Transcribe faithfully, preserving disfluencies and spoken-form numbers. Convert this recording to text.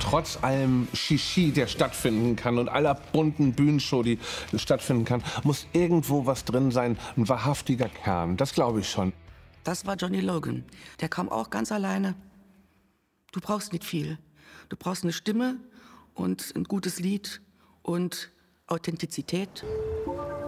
trotz allem Shishi, der stattfinden kann und aller bunten Bühnenshow, die stattfinden kann, muss irgendwo was drin sein, ein wahrhaftiger Kern. Das glaube ich schon. Das war Johnny Logan. Der kam auch ganz alleine. Du brauchst nicht viel. Du brauchst eine Stimme und ein gutes Lied und Authentizität.